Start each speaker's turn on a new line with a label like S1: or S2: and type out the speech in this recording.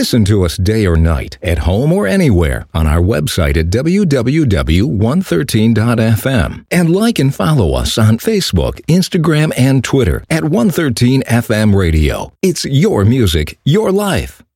S1: Listen to us day or night, at home or anywhere, on our website at www.113.fm. And like and follow us on Facebook, Instagram, and Twitter at 113 FM Radio. It's your music, your life.